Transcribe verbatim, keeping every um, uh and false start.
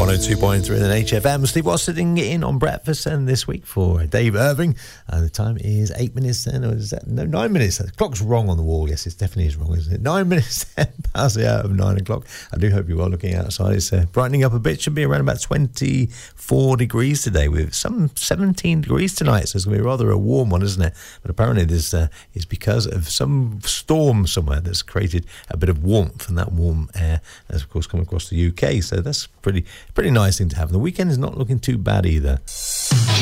one oh two point three and H F M. Steve was sitting in on breakfast and this week for Dave Irving. And the time is eight minutes then, or is that no nine minutes? The clock's wrong on the wall. Yes, it definitely is wrong, isn't it? Nine minutes then past the hour of nine o'clock. I do hope you're well looking outside. It's uh, brightening up a bit. Should be around about twenty-four degrees today, with some seventeen degrees tonight. So it's going to be rather a warm one, isn't it? But apparently this uh, is because of some storm somewhere that's created a bit of warmth, and that warm air has of course come across the U K. So that's pretty pretty nice thing to have. And the weekend is not looking too bad either.